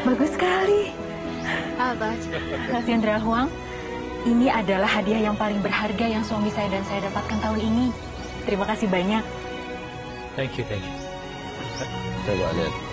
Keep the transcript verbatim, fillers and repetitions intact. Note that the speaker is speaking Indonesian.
Bagus sekali. Abad. Jenderal Huang, ini adalah hadiah yang paling berharga yang suami saya dan saya dapatkan tahun ini. Terima kasih banyak. Thank you, thank you. Coba lihat.